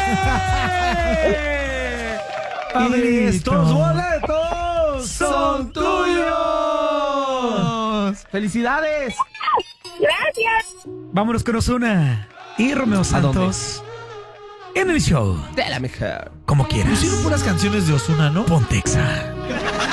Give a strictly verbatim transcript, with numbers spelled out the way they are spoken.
Y estos boletos son tuyos. ¡Felicidades! Gracias. Vámonos con Ozuna y Romeo Santos en el show. De la mejor. Como quieras. Pusieron puras canciones de Ozuna, ¿no? Pontexa.